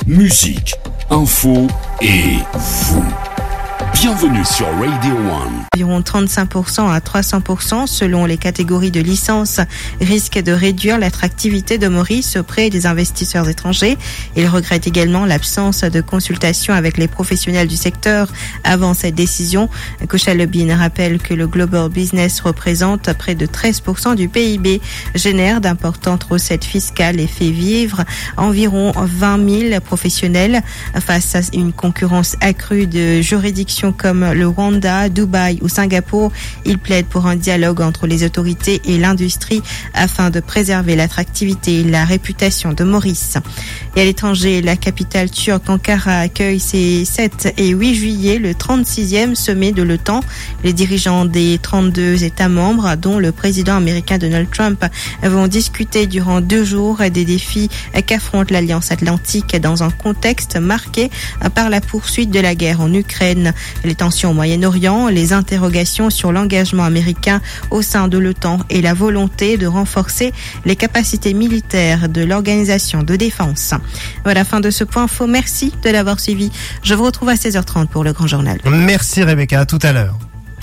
musique, info et vous. Bienvenue sur Radio One. Environ 35% à 300% selon les catégories de licences risquent de réduire l'attractivité de Maurice auprès des investisseurs étrangers. Il regrette également l'absence de consultation avec les professionnels du secteur avant cette décision. Kochalobine rappelle que le Global Business représente près de 13% du PIB, génère d'importantes recettes fiscales et fait vivre environ 20 000 professionnels face à une concurrence accrue de juridictions comme le Rwanda, Dubaï ou Singapour. Il plaide pour un dialogue entre les autorités et l'industrie afin de préserver l'attractivité et la réputation de Maurice. Et à l'étranger, la capitale turque Ankara accueille ces 7 et 8 juillet le 36e sommet de l'OTAN. Les dirigeants des 32 États membres, dont le président américain Donald Trump, vont discuter durant 2 jours des défis qu'affronte l'Alliance Atlantique dans un contexte marqué par la poursuite de la guerre en Ukraine, les tensions au Moyen-Orient, les interrogations sur l'engagement américain au sein de l'OTAN et la volonté de renforcer les capacités militaires de l'organisation de défense. Voilà, fin de ce point info. Merci de l'avoir suivi. Je vous retrouve à 16h30 pour le Grand Journal. Merci Rebecca, à tout à l'heure.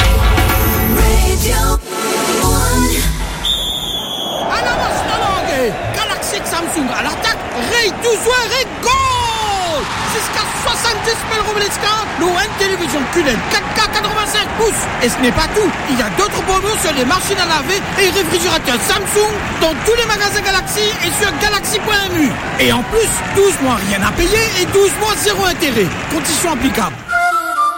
Galaxy Samsung à l'attaque, Ray 12 et goal jusqu'à 70 000 roubles l'ON Télévision QLED 4K 85 pouces. Et ce n'est pas tout, il y a d'autres promos sur les machines à laver et réfrigérateurs Samsung dans tous les magasins Galaxy et sur galaxy.mu. Et en plus, 12 mois rien à payer et 12 mois zéro intérêt. Conditions applicables.